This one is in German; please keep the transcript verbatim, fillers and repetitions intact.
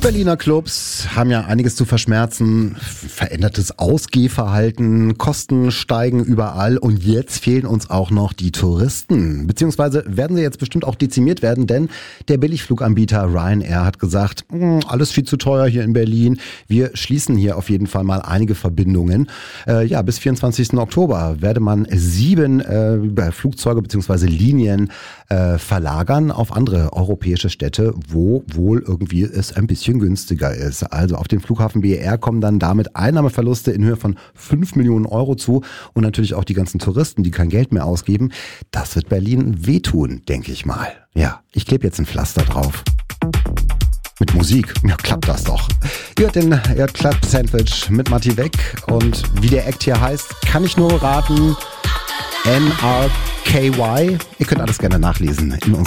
Berliner Clubs haben ja einiges zu verschmerzen. Verändertes Ausgehverhalten, Kosten steigen überall und jetzt fehlen uns auch noch die Touristen. Beziehungsweise werden sie jetzt bestimmt auch dezimiert werden, denn der Billigfluganbieter Ryanair hat gesagt, alles viel zu teuer hier in Berlin. Wir schließen hier auf jeden Fall mal einige Verbindungen. Äh, ja, bis vierundzwanzigsten Oktober werde man sieben äh, Flugzeuge beziehungsweise Linien äh, verlagern auf andere europäische Städte, wo wohl irgendwie es ein bisschen günstiger ist. Also auf den Flughafen B E R kommen dann damit Einnahmeverluste in Höhe von fünf Millionen Euro zu und natürlich auch die ganzen Touristen, die kein Geld mehr ausgeben. Das wird Berlin wehtun, denke ich mal. Ja, ich klebe jetzt ein Pflaster drauf. Mit Musik, ja, klappt das doch. Ihr hört den Club Sandwich mit Matti Weg und wie der Act hier heißt, kann ich nur raten, N R K Y. Ihr könnt alles gerne nachlesen in unserer